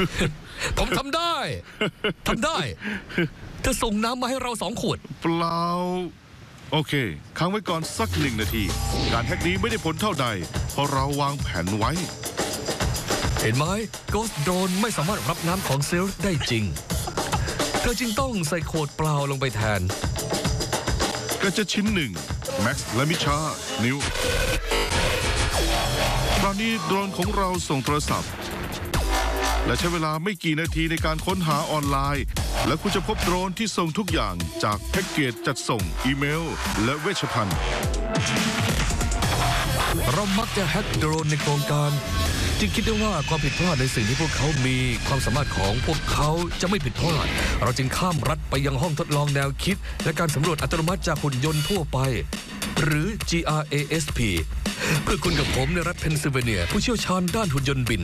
ผมทำได้เธอส่งน้ำมาให้เรา2 ขวดเปล่าโอเคค้างไว้ก่อนสัก1 นาทีการแฮกนี้ไม่ได้ผลเท่าใดเพราะเราวางแผนไว้เห็นไหม Ghost Drone ไม่สามารถรับน้ำของเซลล์ได้จริงเธอจึงต้องใส่ขวดเปล่าลงไปแทนก็จะชิ้น1แม็กซ์และมิชานิวตอนนี้โดรนของเราส่งโทรศัพท์และใช้เวลาไม่กี่นาทีในการค้นหาออนไลน์และคุณจะพบโดรนที่ส่งทุกอย่างจากแพ็กเกจจัดส่งอีเมลและเวชภัณฑ์เรามักจะแฮ็กโดรนในโครงการจึงคิดได้ว่าความผิดพลาดในสิ่งที่พวกเขามีความสามารถของพวกเขาจะไม่ผิดพลาดเราจึงข้ามรัฐไปยังห้องทดลองแนวคิดและการสำรวจอัตโนมัติจากหุ่นยนต์ทั่วไปหรือ GRASP เพื่อคุณกับผมในรัฐเพนซิลเวเนียผู้เชี่ยวชาญด้านหุ่นยนต์บิน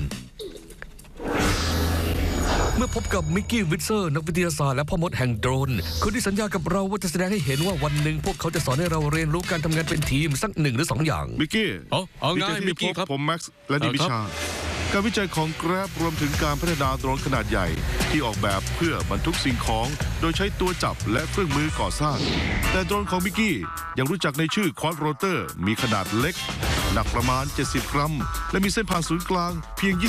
เมื่อพบกับมิกกี้วิทเซอร์นักวิทยาศาสตร์และพ่อมดแห่งโดรนคนที่สัญญากับเราว่าจะแสดงให้เห็นว่าวันหนึ่งพวกเขาจะสอนให้เราเรียนรู้การทำงานเป็นทีมสัก1 หรือ 2อย่างมิกกี้เอาไงมิกกี้ครับผมแม็กซ์และดิมิชาการวิจัยของ Grab รวมถึงการพัฒนาโดรนขนาดใหญ่ที่ออกแบบเพื่อบรรทุกสิ่งของโดยใช้ตัวจับและเครื่องมือก่อสร้างแต่โดรนของมิกกี้ยังรู้จักในชื่อควอดโรเตอร์มีขนาดเล็กหนักประมาณ70 กรัมและมีเส้นผ่านศูนย์กลางเพียง